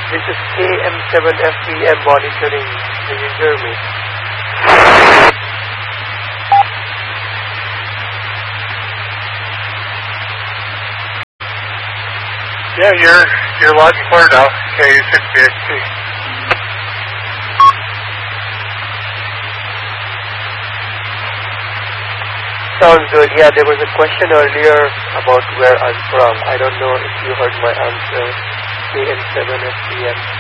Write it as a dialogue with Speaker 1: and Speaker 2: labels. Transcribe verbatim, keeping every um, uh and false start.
Speaker 1: This is K M seven F P M monitoring. Can you hear me?
Speaker 2: Yeah, you're you're loud and clear now. K U sixty X T.
Speaker 1: Sounds good. Yeah, there was a question earlier about where I'm from. I don't know if you heard my answer. K M seven F P M.